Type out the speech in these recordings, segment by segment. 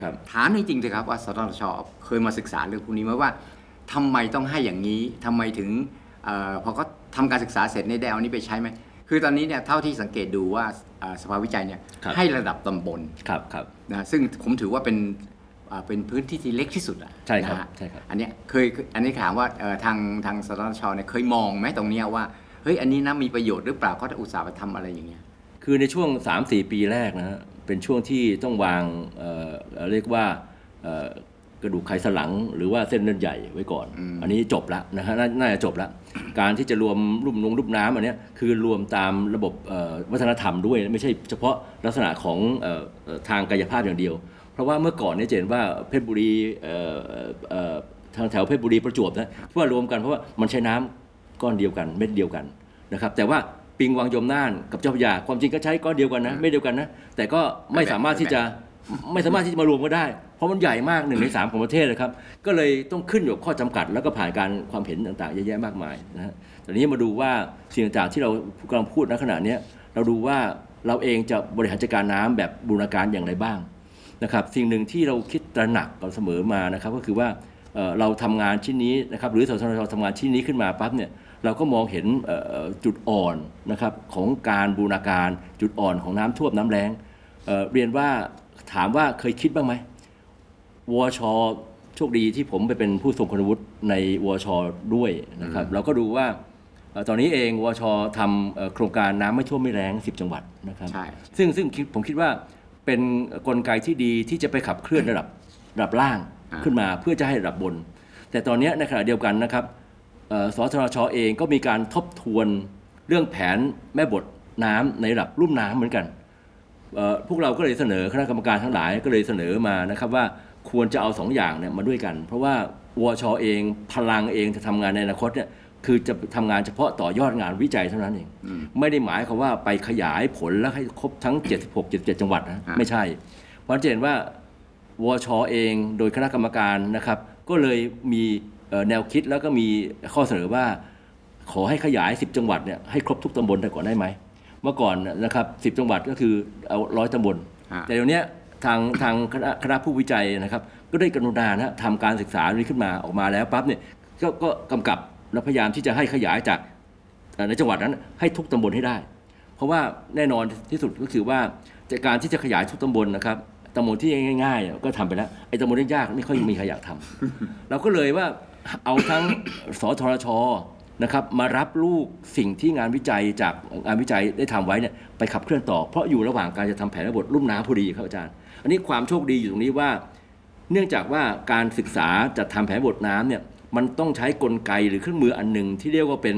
ถามจริงๆเลยครับว่าสตชเคยมาศึกษาเรื่องพวกนี้ไหมว่าทำไมต้องให้อย่างนี้ทำไมถึงพอเขาทำการศึกษาเสร็จได้เอานี้ไปใช้ไหมคือตอนนี้เนี่ยเท่าที่สังเกตดูว่าสภาวิจัยเนี่ยให้ระดับตำบลนะซึ่งผมถือว่าเป็นพื้นที่ที่เล็กที่สุดใช่ครับอันนี้ถามว่าทางสตชเนี่ยเคยมองไหมตรงนี้ว่าเฮ้ยอันนี้นะมีประโยชน์หรือเปล่าเขาจะอุตส่าห์ไปทำอะไรอย่างเงี้ยคือในช่วง 3-4 ปีแรกนะฮะเป็นช่วงที่ต้องวางเรียกว่ากระดูกไขสันหลังหรือว่าเส้นเลือดใหญ่ไว้ก่อนอันนี้จบแล้วนะฮะน่าจะจบแล้วการที่จะรวมรูปน้ำอันนี้คือรวมตามระบบวัฒนธรรมด้วยไม่ใช่เฉพาะลักษณะของทางกายภาพอย่างเดียวเพราะว่าเมื่อก่อนเนี่ยจะเห็นว่าเพชรบุรีทางแถวเพชรบุรีประจวบนะที่ว่ารวมกันเพราะว่ามันใช้น้ำก้อนเดียวกันเม็ดเดียวกันนะครับแต่ว่าปิงวังยมน่านกับเจ้าพระยาความจริงก็ใช้ก้อนเดียวกันนะไม่เดียวกันนะแต่ก็ไม่สามารถที่จะมารวมกันได้เพราะมันใหญ่มาก1 ใน 3ของประเทศนะครับก็เลยต้องขึ้นอยู่กับข้อจำกัดแล้วก็ผ่านการความเห็นต่างๆเยอะแยะมากมายนะฮะตอนนี้มาดูว่าสิ่งต่างๆที่เรากำลังพูดณขณะนี้เราดูว่าเราเองจะบริหารจัดการน้ำแบบบูรณาการอย่างไรบ้างนะครับสิ่งหนึ่งที่เราคิดตระหนักกันเสมอมานะครับก็คือว่าเราทำงานชิ้นนี้นะครับหรือสทชทำงานชิ้นนี้ขึ้นมาปั๊บเนี่ยเราก็มองเห็นจุดอ่อนนะครับของการบูรณาการจุดอ่อนของน้ำท่วมน้ำแล้งเรียนว่าถามว่าเคยคิดบ้างไหมวช.โชคดีที่ผมไปเป็นผู้ทรงคุณวุฒิในวช.ด้วยนะครับเราก็ดูว่าตอนนี้เองวช.ทำโครงการน้ำไม่ท่วมไม่แล้ง10 จังหวัดนะครับซึ่งผมคิดว่าเป็นกลไกที่ดีที่จะไปขับเคลื่อนระดับล่างขึ้นมาเพื่อจะให้ระดับบนแต่ตอนนี้ในขณะเดียวกันนะครับสทช.เองก็มีการทบทวนเรื่องแผนแม่บทน้ำในระดับลุ่มน้ำเหมือนกันพวกเราก็เลยเสนอคณะกรรมการทั้งหลายก็เลยเสนอมานะครับว่าควรจะเอา2 อย่างเนี่ยมาด้วยกันเพราะว่าวช.เองพลังเองจะทำงานในอนาคตเนี่ยคือจะทำงานเฉพาะต่อยอดงานวิจัยเท่านั้นเองไม่ได้หมายความว่าไปขยายผลแล้วให้ครบทั้ง76-77 จังหวัดนะไม่ใช่เพราะฉะนั้นเห็นว่าวช.เองโดยคณะกรรมการนะครับก็เลยมีแนวคิดแล้วก็มีข้อเสนอว่าขอให้ขยาย10 จังหวัดเนี่ยให้ครบทุกตำบลได้ก่อนได้ไหมเมื่อก่อนนะครับ10 จังหวัดก็คือเอา100 ตำบลแต่เดี๋ยวนี้ทางคณะผู้วิจัยนะครับก็ได้กรุณานะทำการศึกษานี้ขึ้นมาออกมาแล้วปั๊บเนี่ยก็กำกับและพยายามที่จะให้ขยายจากในจังหวัดนั้นให้ทุกตำบลให้ได้เพราะว่าแน่นอนที่สุดก็คือว่าจากการที่จะขยายทุกตำบลนะครับตำบลที่ง่ายๆก็ทำไปแล้วไอ้ตำบลยากๆไม่ค่อยมีใครอยากทำเราก็เลยว่าเอาทั้งสทช.นะครับมารับลูกสิ่งที่งานวิจัยจากงานวิจัยได้ทำไว้เนี่ยไปขับเคลื่อนต่อเพราะอยู่ระหว่างการจะทำแผนระบบลุ่มน้ำพอดีครับอาจารย์อันนี้ความโชคดีอยู่ตรงนี้ว่าเนื่องจากว่าการศึกษาจัดทำแผนระบบน้ำเนี่ยมันต้องใช้กลไกหรือเครื่องมืออันหนึ่งที่เรียกว่าเป็น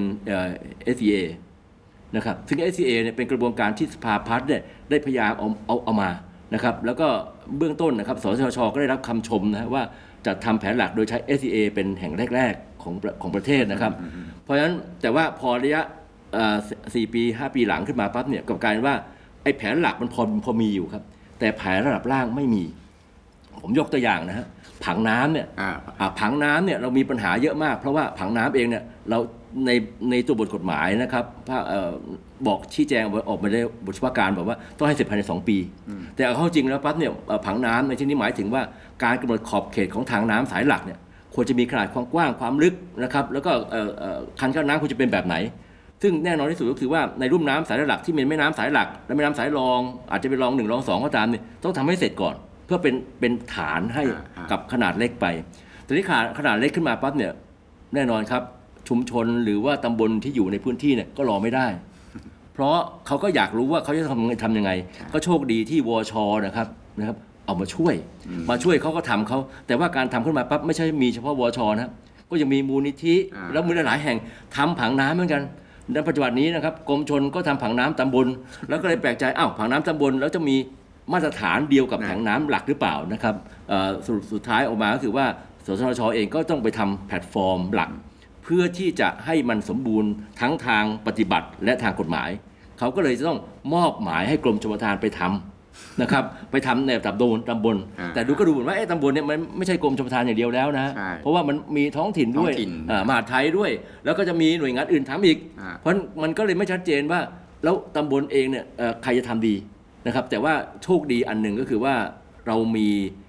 SCA นะครับซึ่ง SCA เนี่ยเป็นกระบวนการที่สภาพัฒน์เนี่ยได้พยายามเอามานะครับแล้วก็เบื้องต้นนะครับสทช.ก็ได้รับคำชมนะว่าจัดทำแผนหลักโดยใช้ SCA เป็นแห่งแรกๆของประเทศนะครับเพราะฉะนั้นแต่ว่าพอระยะ4 ปี 5 ปีหลังขึ้นมาปั๊บเนี่ยกับการว่าไอ้แผนหลักมันพอมีอยู่ครับแต่แผนระดับล่างไม่มีผมยกตัวอย่างนะฮะผังน้ำเนี่ยผังน้ำเนี่ยเรามีปัญหาเยอะมากเพราะว่าผังน้ำเองเนี่ยเราในตัวบทกฎหมายนะครับบอกชี้แจงออกมาในบทเฉพาะการบอกว่าต้องให้เสร็จภายใน2 ปีแต่เอาเข้าจริงแล้วปั๊บเนี่ยผังน้ำในที่นี้หมายถึงว่าการกำหนดขอบเขตของทางน้ำสายหลักเนี่ยควรจะมีขนาดความกว้างความลึกนะครับแล้วก็คันกั้นน้ำควรจะเป็นแบบไหนซึ่งแน่นอนที่สุดก็คือว่าในลุ่มน้ำสายหลักที่เป็นแม่น้ำสายหลักและแม่น้ำสายรองอาจจะเป็นรอง1รอง2ก็ตามเนี่ยต้องทำให้เสร็จก่อนเพื่อเป็นฐานให้กับขนาดเล็กไปแต่ที่ขนาดเล็กขึ้นมาปั๊บเนี่ยแน่นอนครับชุมชนหรือว่าตำบลที่อยู่ในพื้นที่เนี่ยก็รอไม่ได้เพราะเขาก็อยากรู้ว่าเขาจะทำยังไงก็โชคดีที่วช.นะครับเอามาช่วยเขาก็ทำเขาแต่ว่าการทำขึ้นมาปั๊บไม่ใช่มีเฉพาะวช.นะก็ยังมีมูลนิธิแล้วมีหลายแห่งทำผังน้ำเหมือนกันในปัจจุบันนี้นะครับกรมชลก็ทำผังน้ำตำบลแล้วก็เลยแปลกใจผังน้ำตำบลแล้วจะมีมาตรฐานเดียวกับผังน้ำหลักหรือเปล่านะครับสุดท้ายออกมาก็คือว่าสทช.เองก็ต้องไปทำแพลตฟอร์มหลักเพื่อที่จะให้มันสมบูรณ์ทั้งทางปฏิบัติและทางกฎหมายเขาก็เลยจะต้องมอบหมายให้กรมชลประทานไปทำนะครับไปทำในตำบลแต่ดูเหมือนว่าตำบลเนี่ยมันไม่ใช่กรมชลประทานอย่างเดียวแล้วนะเพราะว่ามันมีท้องถิ่นด้วยมหาดไทยด้วยแล้วก็จะมีหน่วยงานอื่นทำอีกเพราะมันก็เลยไม่ชัดเจนว่าแล้วตำบลเองเนี่ยใครจะทำดีนะครับแต่ว่าโชคดีอันหนึ่งก็คือว่าเรามี